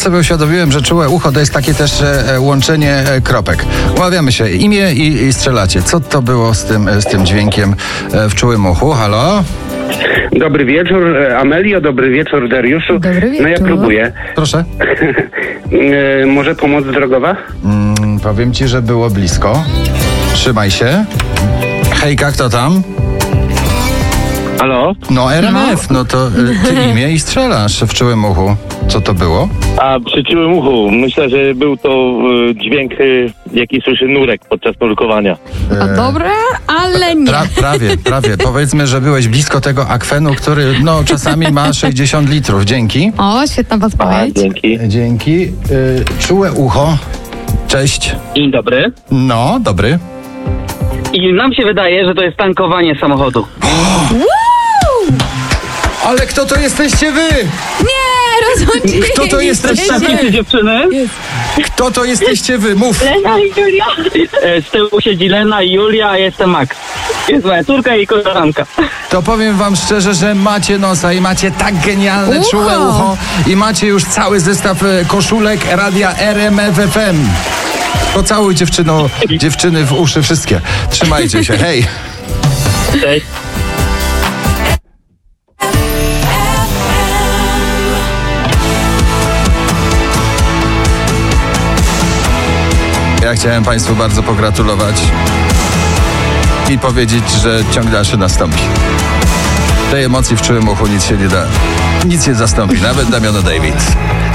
sobie uświadomiłem, że czułe ucho to jest takie też łączenie kropek. Umawiamy się, imię i strzelacie. Co to było z tym dźwiękiem w czułym uchu? Halo? Dobry wieczór, Amelio, dobry wieczór, Dariuszu. Dobry wieczór. No ja próbuję. Proszę. Może pomoc drogowa? Powiem ci, że było blisko. Trzymaj się. Hejka, kto tam? Halo? No RMF, no to ty imię i strzelasz w czułym uchu. Co to było? A przy czułym uchu, myślę, że był to dźwięk, jaki słyszy nurek podczas nurkowania. No dobra, ale nie. Prawie. Powiedzmy, że byłeś blisko tego akwenu, który czasami ma 60 litrów. Dzięki. O, świetna podpowiedź. Dzięki. Dzięki. Czułe ucho. Cześć. Dzień dobry. No, dobry. I nam się wydaje, że to jest tankowanie samochodu. Ale kto to jesteście wy? Nie, rozłączyli Kto to jesteście Takie wy? dziewczyny. Kto to jesteście wy? Mów. Lena i Julia. Z tyłu siedzi Lena i Julia, a jestem Max. Jest moja córka i koleżanka. To powiem wam szczerze, że macie nosa i macie tak genialne Ucho. czułe ucho i macie już cały zestaw koszulek radia RMF FM. Pocałuj dziewczyny w uszy wszystkie. Trzymajcie się, hej. Cześć. Ja chciałem państwu bardzo pogratulować i powiedzieć, że ciąg dalszy nastąpi. Tej emocji w czułym uchu nic się nie da. Nic nie zastąpi, nawet Damiano David.